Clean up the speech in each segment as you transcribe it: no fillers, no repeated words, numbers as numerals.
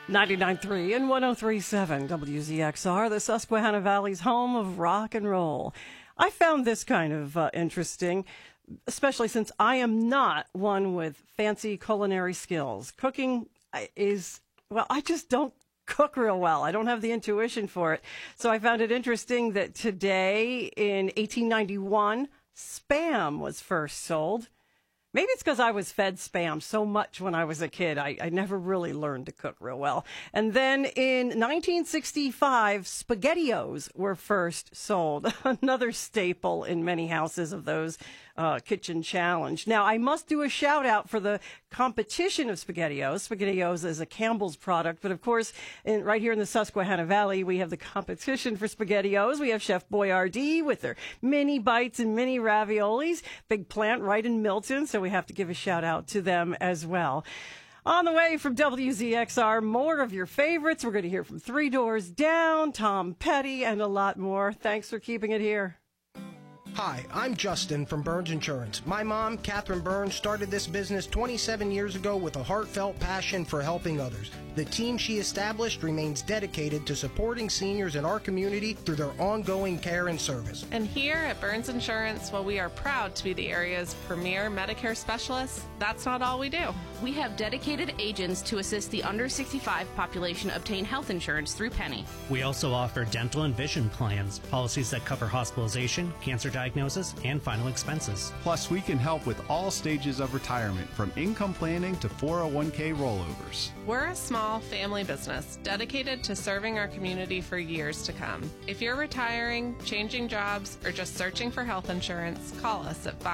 99.3 and 103.7 WZXR, the Susquehanna Valley's home of rock and roll. I found this kind of interesting, especially since I am not one with fancy culinary skills. Cooking is, well, I just don't cook real well. I don't have the intuition for it. So I found it interesting that today in 1891, Spam was first sold. Maybe it's because I was fed Spam so much when I was a kid. I never really learned to cook real well. And then in 1965, SpaghettiOs were first sold, another staple in many houses of those kitchen challenge. Now, I must do a shout out for the competition of SpaghettiOs. SpaghettiOs is a Campbell's product, but of course, right here in the Susquehanna Valley, we have the competition for SpaghettiOs. We have Chef Boyardee with their mini bites and mini raviolis, big plant right in Milton, so we have to give a shout out to them as well. On the way from WZXR, more of your favorites. We're going to hear from Three Doors Down, Tom Petty, and a lot more. Thanks for keeping it here. Hi, I'm Justin from Burns Insurance. My mom, Catherine Burns, started this business 27 years ago with a heartfelt passion for helping others. The team she established remains dedicated to supporting seniors in our community through their ongoing care and service. And here at Burns Insurance, while we are proud to be the area's premier Medicare specialists, that's not all we do. We have dedicated agents to assist the under 65 population obtain health insurance through Penny. We also offer dental and vision plans, policies that cover hospitalization, cancer diagnosis, and final expenses. Plus, we can help with all stages of retirement, from income planning to 401k rollovers. We're a small family business dedicated to serving our community for years to come. If you're retiring, changing jobs, or just searching for health insurance, call us at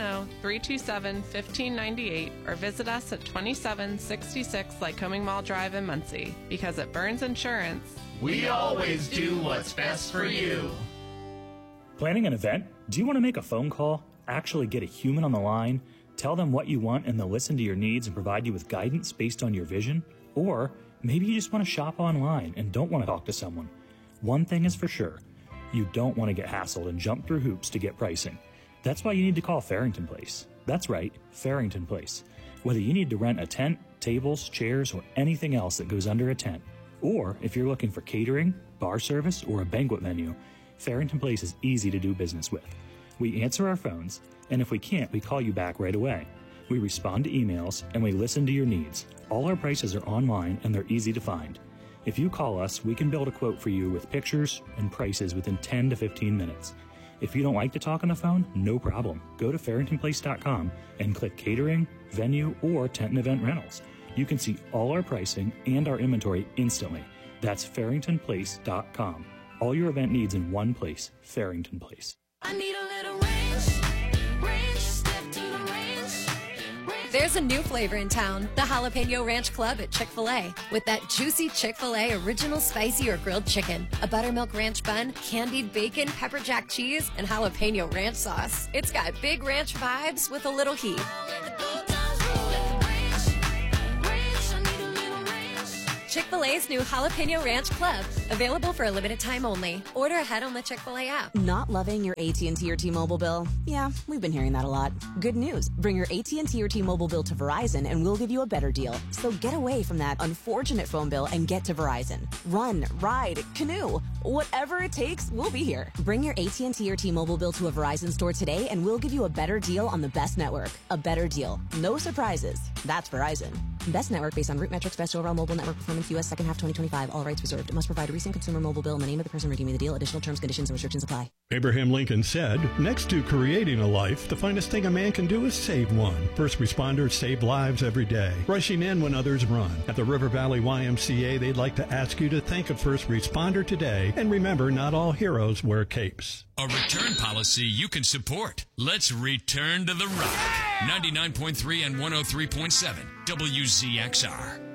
570-327-1598 or visit us at 2766 Lycoming Mall Drive in Muncie. Because at Burns Insurance, we always do what's best for you. Planning an event? Do you want to make a phone call? Actually get a human on the line? Tell them what you want and they'll listen to your needs and provide you with guidance based on your vision? Or maybe you just want to shop online and don't want to talk to someone. One thing is for sure, you don't want to get hassled and jump through hoops to get pricing. That's why you need to call Farrington Place. That's right, Farrington Place. Whether you need to rent a tent, tables, chairs, or anything else that goes under a tent, or if you're looking for catering, bar service, or a banquet venue, Farrington Place is easy to do business with. We answer our phones, and if we can't, we call you back right away. We respond to emails, and we listen to your needs. All our prices are online, and they're easy to find. If you call us, we can build a quote for you with pictures and prices within 10 to 15 minutes. If you don't like to talk on the phone, no problem. Go to farringtonplace.com and click catering, venue, or tent and event rentals. You can see all our pricing and our inventory instantly. That's farringtonplace.com. All your event needs in one place, Farrington Place. I need a little range, step to the range. There's a new flavor in town, the Jalapeno Ranch Club at Chick-fil-A. With that juicy Chick-fil-A original spicy or grilled chicken, a buttermilk ranch bun, candied bacon, pepper jack cheese, and jalapeno ranch sauce. It's got big ranch vibes with a little heat. Chick-fil-A's new Jalapeno Ranch Club. Available for a limited time only. Order ahead on the Chick-fil-A app. Not loving your AT&T or T-Mobile bill? Yeah, we've been hearing that a lot. Good news. Bring your AT&T or T-Mobile bill to Verizon and we'll give you a better deal. So get away from that unfortunate phone bill and get to Verizon. Run, ride, canoe. Whatever it takes, we'll be here. Bring your AT&T or T-Mobile bill to a Verizon store today and we'll give you a better deal on the best network. A better deal. No surprises. That's Verizon. Best network based on root metrics, best overall mobile network performance, U.S. second half 2025. All rights reserved. It must provide a recent consumer mobile bill in the name of the person redeeming the deal. Additional terms, conditions, and restrictions apply. Abraham Lincoln said, next to creating a life, the finest thing a man can do is save one. First responders save lives every day, rushing in when others run. At the River Valley YMCA, they'd like to ask you to think of first responder today. And remember, not all heroes wear capes. A return policy you can support. Let's return to the rock. 99.3 and 103.7 WZXR.